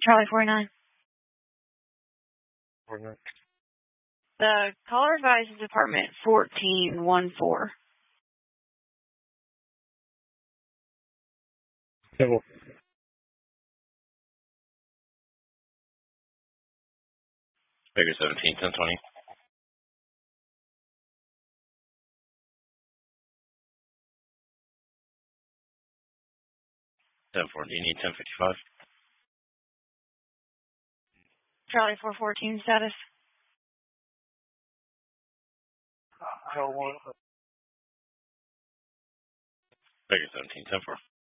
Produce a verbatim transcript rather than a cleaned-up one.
Charlie forty-nine. forty-nine. The caller advises apartment fourteen one four. Table. Figure seventeen, ten twenty. ten four, do you need ten fifty-five? Charlie four fourteen status. I don't want Figure seventeen, ten four.